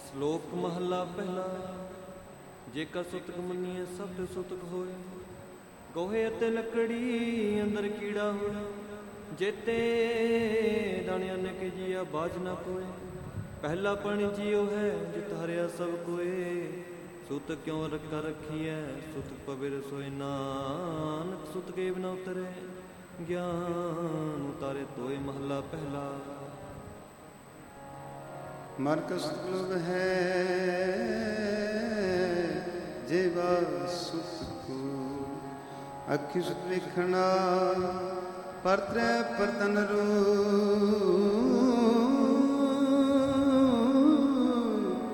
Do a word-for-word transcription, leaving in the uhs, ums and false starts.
ਸ਼ਲੋਕ ਮਹੱਲਾ ਪਹਿਲਾ। ਜੇਕਰ ਸੁਤਕ ਮੰਨੀਏ ਸਭ ਤੇ ਸੁਤਕ ਹੋਏ, ਗੋਹੇ ਅਤੇ ਲੱਕੜੀ ਅੰਦਰ ਕੀੜਾ ਹੋਏ। ਜੇਤੇ ਦਾਣਿਆਂ ਨੇ ਕਿ ਜੀਆ ਬਾਝ ਨਾ ਕੋਏ, ਪਹਿਲਾ ਪਾਣੀ ਜੀਓ ਹੈ ਜਿਤ ਹਰਿਆ ਸਭ ਕੋਏ। ਸੁਤ ਕਿਉਂ ਰੱਖਾ ਰੱਖੀਐ ਸੁਤਕ ਪਵਿਰ ਸੋਏ, ਨਾਨਕ ਸੁਤ ਕੇ ਬਿਨਾ ਉਤਰੇ ਗਿਆਨ ਉਤਾਰੇ ਤੋਏ। ਮਹੱਲਾ ਪਹਿਲਾ। ਮਨ ਕਾ ਸੁਤਕ ਹੈ ਜੇਵਾ ਸੁਤ ਕੋ, ਅੱਖੀ ਸੁਤ ਵੇਖਣਾ ਪਰਤਰੈ ਪਰਤਨ ਰੂ